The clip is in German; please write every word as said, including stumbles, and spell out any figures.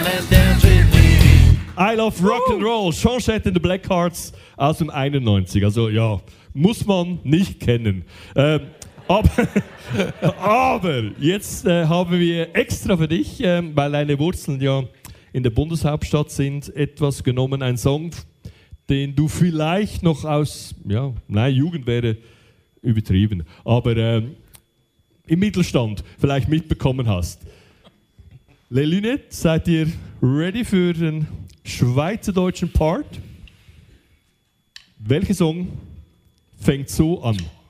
I Love Rock'n'Roll, Jean-Jett and the Blackhearts aus dem einundneunzig. Also ja, muss man nicht kennen. Ähm, aber, aber jetzt äh, haben wir extra für dich, äh, weil deine Wurzeln ja in der Bundeshauptstadt sind, etwas genommen, ein Song, den du vielleicht noch aus, ja, nein, Jugend wäre übertrieben, aber ähm, im Mittelstand vielleicht mitbekommen hast. Les Lunettes, seid ihr ready für den schweizerdeutschen Part? Welcher Song fängt so an?